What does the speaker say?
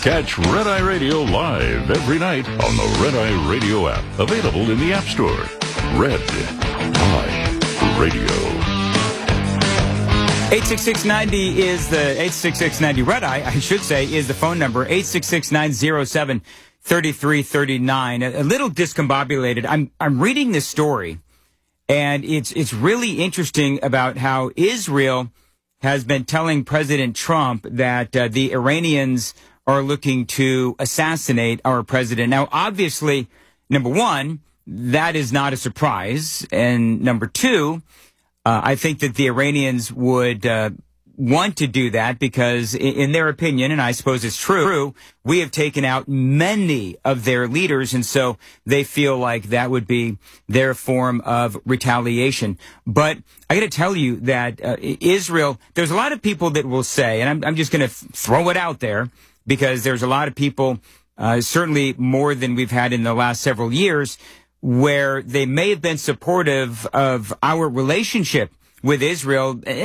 Catch Red Eye Radio live every night on the Red Eye Radio app. Available in the App Store. Red Eye Radio. 86690 is the 86690 Red Eye, I should say, is the phone number. 866-907-3339. A little discombobulated. I'm reading this story, and it's really interesting about how Israel has been telling President Trump that the Iranians are looking to assassinate our president. Now, obviously, number one, that is not a surprise. And number two, I think that the Iranians would want to do that because, in their opinion, and I suppose it's true, we have taken out many of their leaders, and so they feel like that would be their form of retaliation. But I got to tell you that Israel, there's a lot of people that will say, and I'm just going to throw it out there, because there's a lot of people, certainly more than we've had in the last several years, where they may have been supportive of our relationship with Israel.